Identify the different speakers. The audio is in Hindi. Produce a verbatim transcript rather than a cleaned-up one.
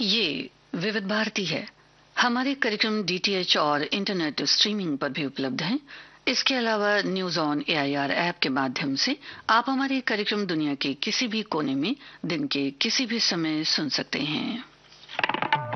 Speaker 1: ये विविध भारती है। हमारे कार्यक्रम डीटीएच और इंटरनेट स्ट्रीमिंग पर भी उपलब्ध हैं। इसके अलावा न्यूज ऑन एआईआर ऐप के माध्यम से आप हमारे कार्यक्रम दुनिया के किसी भी कोने में दिन के किसी भी समय सुन सकते हैं।